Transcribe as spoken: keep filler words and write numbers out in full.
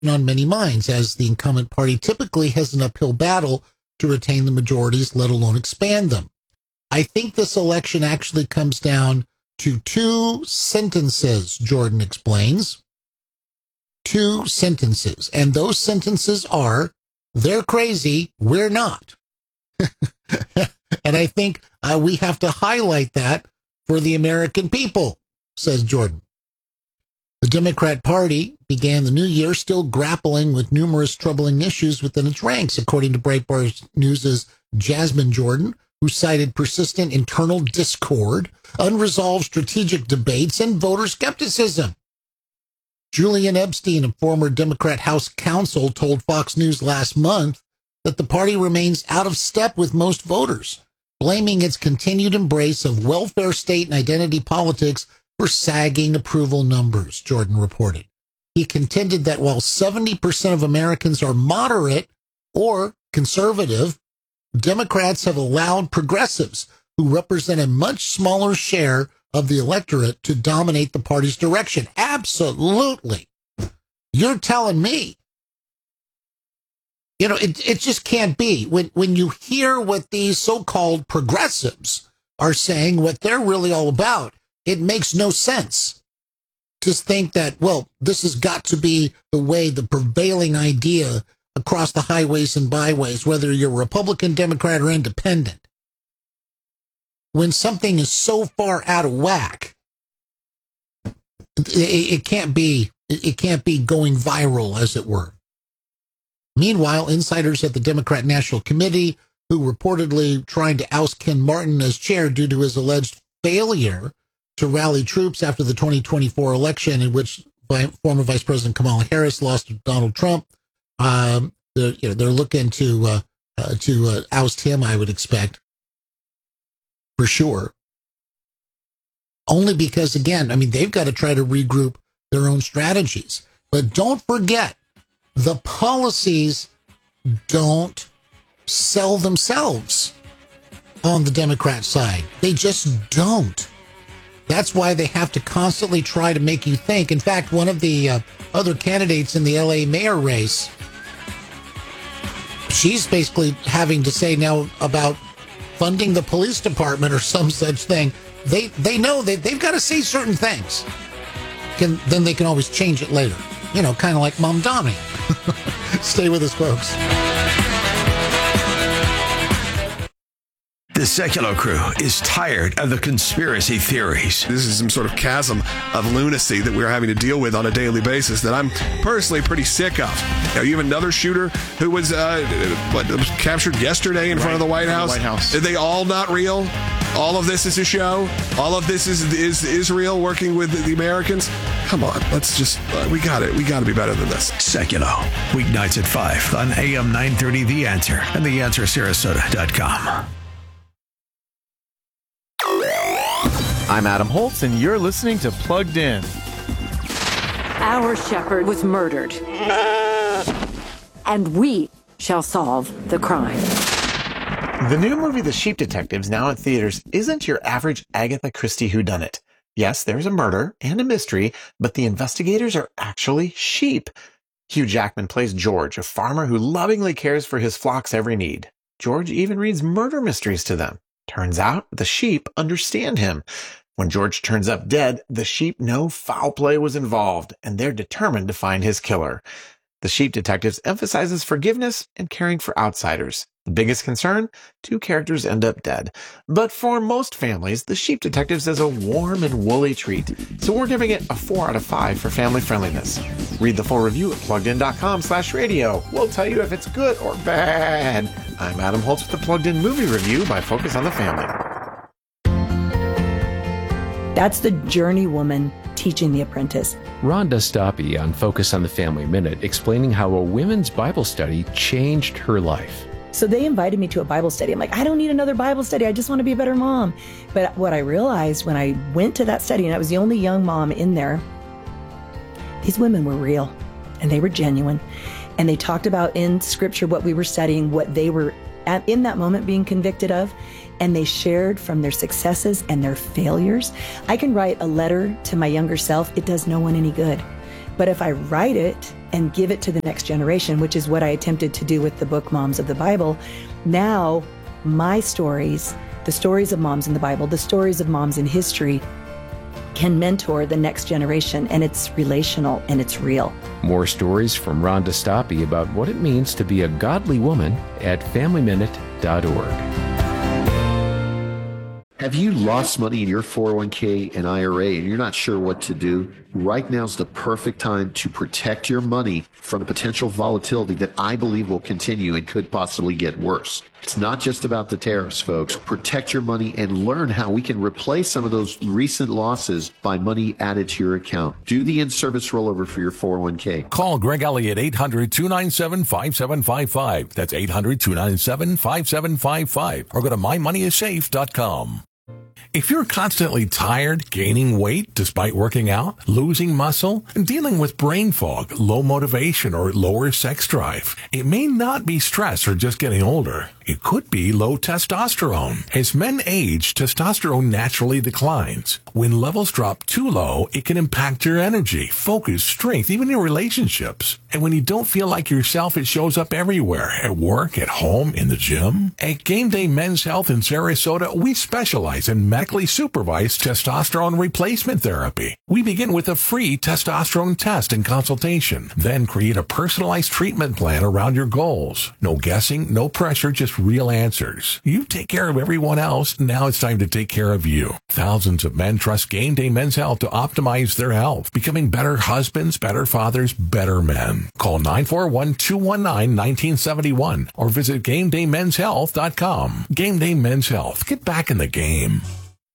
on many minds, as the incumbent party typically has an uphill battle to retain the majorities, let alone expand them. I think this election actually comes down to two sentences, Jordan explains. Two sentences. And those sentences are, they're crazy, we're not. And I think uh, we have to highlight that for the American people, says Jordan. The Democrat Party began the new year still grappling with numerous troubling issues within its ranks, according to Breitbart News' Jasmine Jordan, who cited persistent internal discord, unresolved strategic debates, and voter skepticism. Julian Epstein, a former Democrat House counsel, told Fox News last month that the party remains out of step with most voters, blaming its continued embrace of welfare state and identity politics for sagging approval numbers, Jordan reported. He contended that while seventy percent of Americans are moderate or conservative, Democrats have allowed progressives, who represent a much smaller share of the electorate, to dominate the party's direction. Absolutely. You're telling me. You know, it it just can't be. When when you hear what these so-called progressives are saying, what they're really all about, it makes no sense to think that, well, this has got to be the way, the prevailing idea across the highways and byways, whether you're Republican, Democrat, or independent. When something is so far out of whack, it, it can't be, it can't be going viral, as it were. Meanwhile, insiders at the Democrat National Committee, who reportedly trying to oust Ken Martin as chair due to his alleged failure to rally troops after the twenty twenty-four election, in which former Vice President Kamala Harris lost to Donald Trump, um, they're, you know, they're looking to uh, uh, to uh, oust him, I would expect, for sure. Only because, again, I mean, they've got to try to regroup their own strategies. But don't forget, the policies don't sell themselves on the Democrat side. They just don't. That's why they have to constantly try to make you think. In fact, one of the uh, other candidates in the L A mayor race, she's basically having to say now about funding the police department or some such thing. They they know that they've got to say certain things. Can, then they can always change it later. You know, kind of like Mom Donnie. Stay with us, folks. The Secular Crew is tired of the conspiracy theories. This is some sort of chasm of lunacy that we're having to deal with on a daily basis that I'm personally pretty sick of. Now, you have another shooter who was, uh, what, was captured yesterday in right. front of the White House. The White House. Are they all not real? All of this is a show? All of this is is Israel working with the Americans? Come on, let's just, uh, we got it. We got to be better than this. Secular, weeknights at five on A M nine thirty The Answer and the answer sarasota dot com. I'm Adam Holtz, and you're listening to Plugged In. Our shepherd was murdered, and we shall solve the crime. The new movie, The Sheep Detectives, now in theaters, isn't your average Agatha Christie whodunit. Yes, there's a murder and a mystery, but the investigators are actually sheep. Hugh Jackman plays George, a farmer who lovingly cares for his flock's every need. George even reads murder mysteries to them. Turns out the sheep understand him. When George turns up dead, the sheep know foul play was involved, and they're determined to find his killer. The Sheep Detectives emphasizes forgiveness and caring for outsiders. The biggest concern? Two characters end up dead. But for most families, The Sheep Detectives is a warm and woolly treat, so we're giving it a four out of five for family friendliness. Read the full review at pluggedin.com slash radio. We'll tell you if it's good or bad. I'm Adam Holtz with the Plugged In Movie Review by Focus on the Family. That's the journey woman teaching The Apprentice. Rhonda Stoppe on Focus on the Family Minute explaining how a women's Bible study changed her life. So they invited me to a Bible study. I'm like, I don't need another Bible study. I just want to be a better mom. But what I realized when I went to that study, and I was the only young mom in there, these women were real and they were genuine. And they talked about in Scripture what we were studying, what they were at, in that moment being convicted of. And they shared from their successes and their failures. I can write a letter to my younger self. It does no one any good. But if I write it and give it to the next generation, which is what I attempted to do with the book Moms of the Bible. Now, my stories, the stories of moms in the Bible, the stories of moms in history, can mentor the next generation, and it's relational and it's real. More stories from Rhonda Stoppe about what it means to be a godly woman at family minute dot org. Have you lost money in your four oh one k and I R A and you're not sure what to do? Right now is the perfect time to protect your money from the potential volatility that I believe will continue and could possibly get worse. It's not just about the tariffs, folks. Protect your money and learn how we can replace some of those recent losses by money added to your account. Do the in-service rollover for your four oh one k. Call Greg Elliott, eight hundred, two nine seven, five seven five five. That's eight hundred, two nine seven, five seven five five. Or go to my money is safe dot com. If you're constantly tired, gaining weight despite working out, losing muscle, and dealing with brain fog, low motivation, or lower sex drive, it may not be stress or just getting older. It could be low testosterone. As men age, testosterone naturally declines. When levels drop too low, it can impact your energy, focus, strength, even your relationships. And when you don't feel like yourself, it shows up everywhere, at work, at home, in the gym. At Game Day Men's Health in Sarasota, we specialize in medically supervised testosterone replacement therapy. We begin with a free testosterone test and consultation, then create a personalized treatment plan around your goals. No guessing, no pressure, just real answers. You take care of everyone else, now it's time to take care of you. Thousands of men trust Game Day Men's Health to optimize their health, becoming better husbands, better fathers, better men. Call nine four one, two one nine, one nine seven one or visit game day men's health dot com. Game Day Men's Health. Get back in the game.